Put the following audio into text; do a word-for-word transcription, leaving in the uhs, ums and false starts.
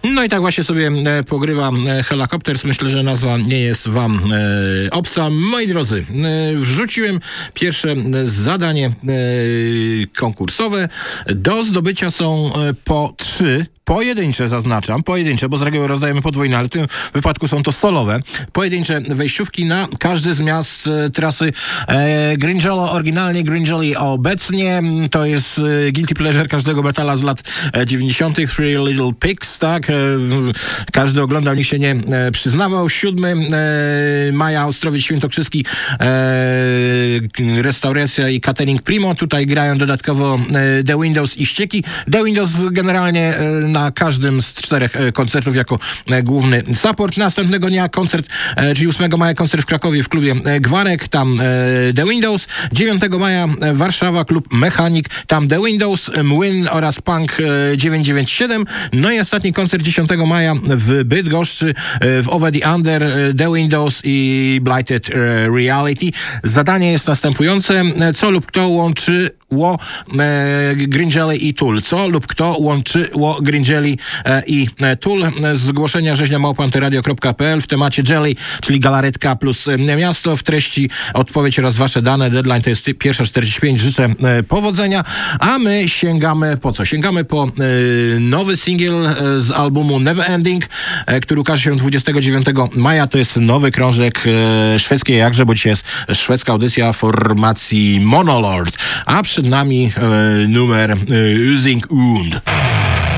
No i tak właśnie sobie pogrywa Hellacopters. Myślę, że nazwa nie jest wam e, obca. Moi drodzy, e, wrzuciłem pierwsze zadanie e, konkursowe. Do zdobycia są e, po trzy pojedyncze, zaznaczam, pojedyncze, bo z reguły rozdajemy podwójne, ale w tym wypadku są to solowe, pojedyncze wejściówki na każdy z miast e, trasy e, Green Jelly, oryginalnie Green Jelly obecnie, to jest e, guilty pleasure każdego metala z lat e, dziewięćdziesiątych. Three Little Pigs, tak, e, każdy oglądał, nikt się nie e, przyznawał. siódmego e, maja Ostrowiec Świętokrzyski, e, restauracja i catering Primo, tutaj grają dodatkowo e, The Windows i Ścieki. The Windows generalnie e, na na każdym z czterech e, koncertów jako e, główny support. Następnego dnia koncert, e, czyli ósmego maja koncert w Krakowie w klubie e, Gwarek, tam e, The Windows. dziewiątego maja e, Warszawa, klub Mechanik, tam The Windows, Młyn oraz Punk e, dziewięćset dziewięćdziesiąt siedem. No i ostatni koncert dziesiątego maja w Bydgoszczy, e, w Over the Under, e, The Windows i Blighted e, Reality. Zadanie jest następujące. Co lub kto łączy ło e, Green Jelly i Tool? Co lub kto łączy ło Green Jelly e, i e, Tool? Zgłoszenia rzeźnia małpa antyradio kropka p l w temacie Jelly, czyli galaretka plus e, miasto. W treści odpowiedź oraz wasze dane. Deadline to jest pierwsza czterdzieści pięć. Życzę e, powodzenia. A my sięgamy po co? Sięgamy po e, nowy singiel e, z albumu Never Ending, e, który ukaże się dwudziestego dziewiątego maja. To jest nowy krążek e, szwedzkiej jakże, bo dzisiaj jest szwedzka audycja formacji Monolord. A przed nami e, numer e, Using Und.